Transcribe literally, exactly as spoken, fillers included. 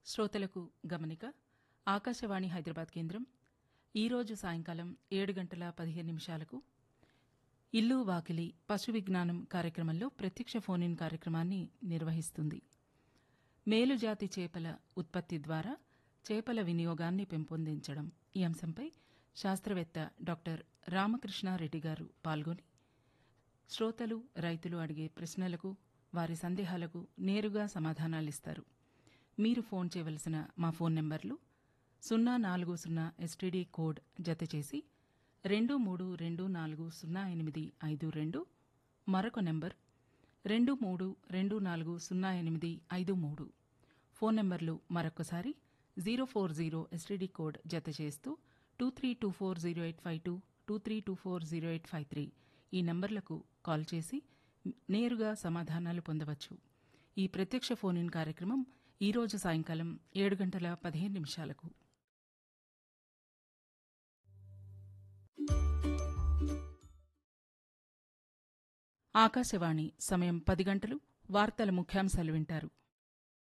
శ్రోతలకు గమనిక. ఆకాశవాణి హైదరాబాద్ కేంద్రం ఈరోజు సాయంకాలం ఏడు గంటల పదిహేను నిమిషాలకు ఇల్లు వాకిలి పశు విజ్ఞానం కార్యక్రమంలో ప్రత్యక్ష ఫోన్ ఇన్ కార్యక్రమాన్ని నిర్వహిస్తుంది. మేలుజాతి చేపల ఉత్పత్తి ద్వారా చేపల వినియోగాన్ని పెంపొందించడం ఈ అంశంపై శాస్త్రవేత్త డాక్టర్ రామకృష్ణారెడ్డి గారు పాల్గొని శ్రోతలు రైతులు అడిగే ప్రశ్నలకు వారి సందేహాలకు నేరుగా సమాధానాలిస్తారు. మీరు ఫోన్ చేయవలసిన మా ఫోన్ నెంబర్లు సున్నా నాలుగు సున్నా ఎస్టీడీ కోడ్ జతచేసి రెండు మూడు రెండు నాలుగు సున్నా ఎనిమిది ఐదు రెండు, మరొక నెంబర్ రెండు మూడు రెండు నాలుగు సున్నా ఎనిమిది ఐదు మూడు. ఫోన్ నెంబర్లు మరొకసారి zero four zero STD code జత చేస్తూ two three two four zero eight five two two three two four zero eight five three ఈ నంబర్లకు కాల్ చేసి నేరుగా సమాధానాలు పొందవచ్చు. ఈ ప్రత్యక్ష ఫోన్ ఇన్ కార్యక్రమం ఈరోజు సాయంకాలం ఏడు గంటల పదిహేను నిమిషాలకు. ఆకాశవాణి సమయం పది గంటలు. వార్తల ముఖ్యాంశాలు వింటారు.